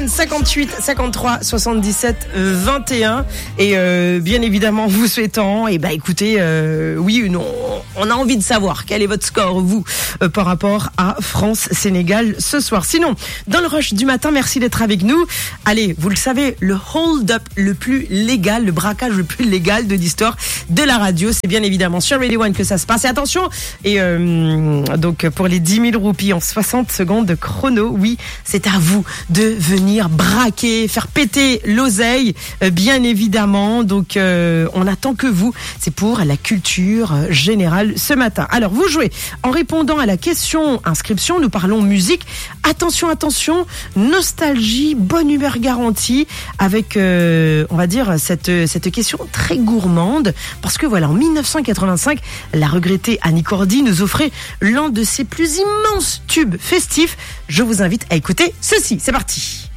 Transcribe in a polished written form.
téléphone 58 53 77 21 et bien évidemment vous souhaitant écoutez oui ou non, on a envie de savoir quel est votre score vous par rapport à France-Sénégal ce soir. Sinon, dans le rush du matin, merci d'être avec nous. Allez, vous le savez, le hold-up le plus légal, le braquage le plus légal de l'histoire de la radio, c'est bien évidemment sur Radio One que ça se passe. Et attention, et donc pour les 10 000 roupies en 60 secondes de chrono, oui, c'est à vous de venir braquer, faire péter l'oseille, bien évidemment. Donc on attend que vous. C'est pour la culture générale ce matin. Alors vous jouez en répondant à la question inscription. Nous parlons musique. Attention, attention, nostalgie, bonne humeur garantie avec, on va dire, cette question très gourmande. Parce que voilà, en 1985, la regrettée Annie Cordy nous offrait l'un de ses plus immenses tubes festifs. Je vous invite à écouter ceci. C'est parti.